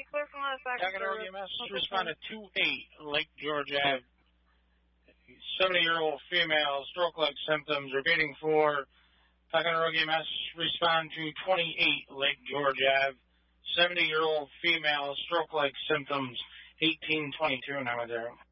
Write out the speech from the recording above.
Taganrog EMS, respond to 28 Lake George Ave. 70-year-old female, stroke-like symptoms. Repeating for Taganrog EMS, respond to 28 Lake George Ave. 70-year-old female, stroke-like symptoms. 1822 now there.